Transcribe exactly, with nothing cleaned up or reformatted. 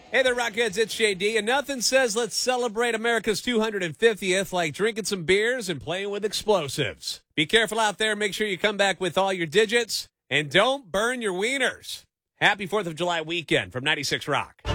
Hey there, Rockheads. It's J D, and nothing says let's celebrate America's two hundred fiftieth like drinking some beers and playing with explosives. Be careful out there. Make sure you come back with all your digits, and don't burn your wieners. Happy fourth of July weekend from ninety-six Rock.